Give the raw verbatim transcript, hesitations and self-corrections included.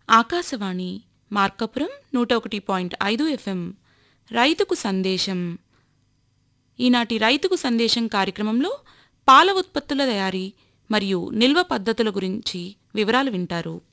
ఆకాశవాణి మార్కాపురం నూట ఒకటి పాయింట్ ఐదు ఎఫ్ఎం రైతుకు సందేశం. ఈనాటి రైతుకు సందేశం కార్యక్రమంలో పాల ఉత్పత్తుల తయారీ మరియు నిల్వ పద్ధతుల గురించి వివరాలు వింటారు.